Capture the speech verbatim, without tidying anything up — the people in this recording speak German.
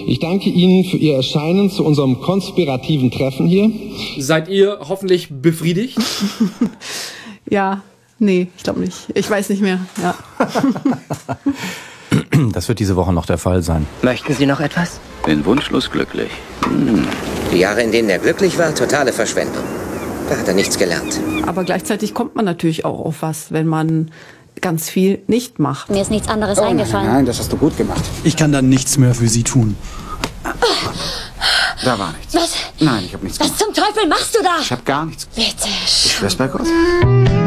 Ich danke Ihnen für Ihr Erscheinen zu unserem konspirativen Treffen hier. Seid ihr hoffentlich befriedigt? Ja, nee, ich glaube nicht. Ich weiß nicht mehr. Ja. Das wird diese Woche noch der Fall sein. Möchten Sie noch etwas? Bin wunschlos glücklich. Hm. Die Jahre, in denen er glücklich war, totale Verschwendung. Da hat er nichts gelernt. Aber gleichzeitig kommt man natürlich auch auf was, wenn man ganz viel nicht macht. Mir ist nichts anderes oh, eingefallen. Nein, nein, das hast du gut gemacht. Ich kann dann nichts mehr für Sie tun. Da war nichts. Was? Nein, ich habe nichts gemacht. Was zum Teufel machst du da? Ich habe gar nichts. Bitte. Ich schwör's bei Gott.